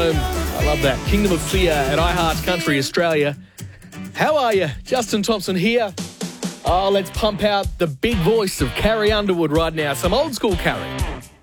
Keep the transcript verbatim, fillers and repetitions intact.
home. I love that. Kingdom of Fear at iHeart Country Australia. How are you? Justin Thompson here. Oh, let's pump out the big voice of Carrie Underwood right now. Some old school Carrie.